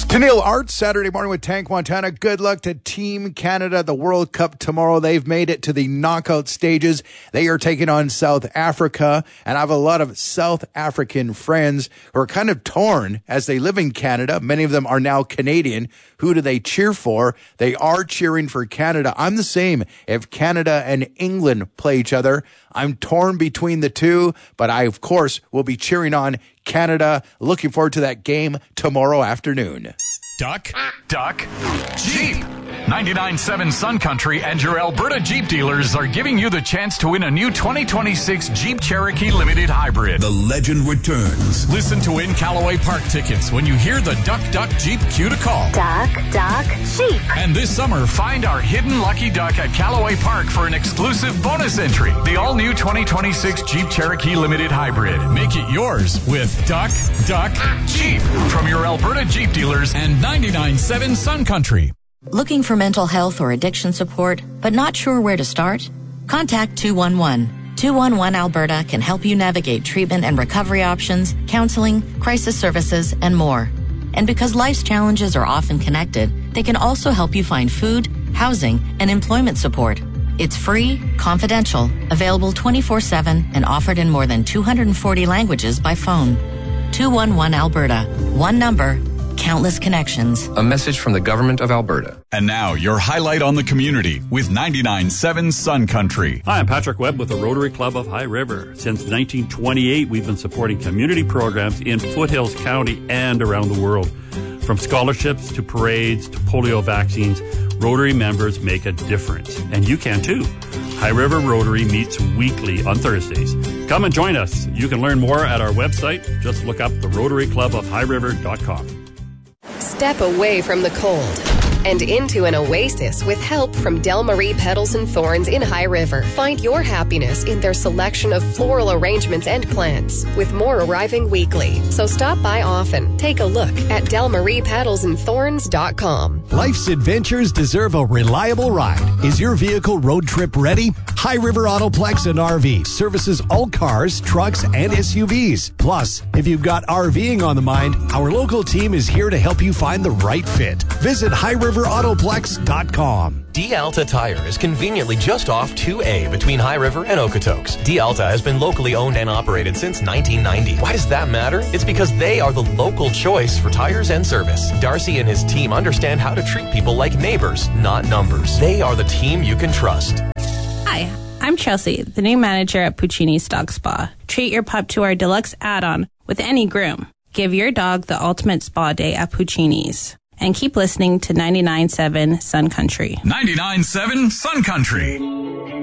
Tennille Arts, Saturday morning with Tank Montana. Good luck to Team Canada at the World Cup tomorrow. They've made it to the knockout stages. They are taking on South Africa. And I have a lot of South African friends who are kind of torn as they live in Canada. Many of them are now Canadian. Who do they cheer for? They are cheering for Canada. I'm the same. If Canada and England play each other, I'm torn between the two, but I, of course, will be cheering on Canada. Looking forward to that game tomorrow afternoon. Duck, Jeep. 99.7 Sun Country and your Alberta Jeep dealers are giving you the chance to win a new 2026 Jeep Cherokee Limited Hybrid. The legend returns. Listen to win Callaway Park tickets when you hear the Duck Jeep cue to call. Duck, Jeep. And this summer, find our hidden lucky duck at Callaway Park for an exclusive bonus entry. The all-new 2026 Jeep Cherokee Limited Hybrid. Make it yours with Duck, Jeep. From your Alberta Jeep dealers and 99.7 Sun Country. Looking for mental health or addiction support, but not sure where to start? Contact 211. 211 Alberta can help you navigate treatment and recovery options, counseling, crisis services, and more. And because life's challenges are often connected, they can also help you find food, housing, and employment support. It's free, confidential, available 24/7, and offered in more than 240 languages by phone. 211 Alberta. One number, countless connections. A message from the Government of Alberta. And now, your highlight on the community with 99.7 Sun Country. Hi, I'm Patrick Webb with the Rotary Club of High River. Since 1928, we've been supporting community programs in Foothills County and around the world. From scholarships to parades to polio vaccines, Rotary members make a difference. And you can too. High River Rotary meets weekly on Thursdays. Come and join us. You can learn more at our website. Just look up the RotaryClubOfHighRiver.com. Step away from the cold and into an oasis with help from Del Marie Petals and Thorns in High River. Find your happiness in their selection of floral arrangements and plants, with more arriving weekly. So stop by often. Take a look at delmariepetelsandthorns.com. Life's adventures deserve a reliable ride. Is your vehicle road trip ready? High River Autoplex and RV services all cars, trucks, and SUVs. Plus, if you've got RVing on the mind, our local team is here to help you find the right fit. Visit highriverautoplex.com. D-Alta Tire is conveniently just off 2A between High River and Okotoks. D-Alta has been locally owned and operated since 1990. Why does that matter? It's because they are the local choice for tires and service. Darcy and his team understand how to treat people like neighbors, not numbers. They are the team you can trust. Hi, I'm Chelsea, the new manager at Puccini's Dog Spa. Treat your pup to our deluxe add-on with any groom. Give your dog the ultimate spa day at Puccini's. And keep listening to 99.7 Sun Country. 99.7 Sun Country.